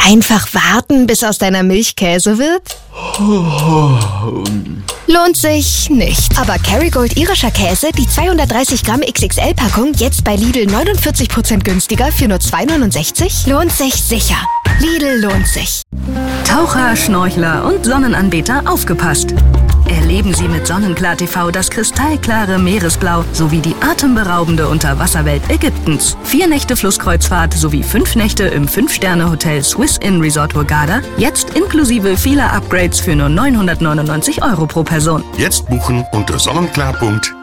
Einfach warten, bis aus deiner Milch Käse wird? Lohnt sich nicht. Aber Kerrygold irischer Käse, die 230 Gramm XXL-Packung, jetzt bei Lidl 49% günstiger für nur 2,69? Lohnt sich sicher. Lidl lohnt sich. Taucher, Schnorchler und Sonnenanbeter, aufgepasst! Erleben Sie mit Sonnenklar TV das kristallklare Meeresblau sowie die atemberaubende Unterwasserwelt Ägyptens. 4 Nächte Flusskreuzfahrt sowie 5 Nächte im 5-Sterne-Hotel Swiss Inn Resort Hurghada. Jetzt inklusive vieler Upgrades für nur 999 € pro Person. Jetzt buchen unter sonnenklar.de.